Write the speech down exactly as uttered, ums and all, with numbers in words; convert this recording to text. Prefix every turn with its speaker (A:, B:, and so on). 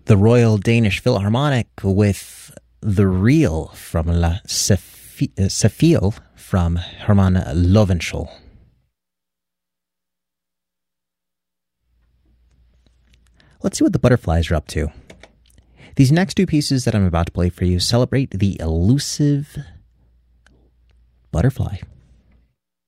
A: the Royal Danish Philharmonic with The Reel from La Saffiel from Herman Löwenschul. Let's see what the Butterflies are up to. These next two pieces that I'm about to play for you celebrate the elusive butterfly.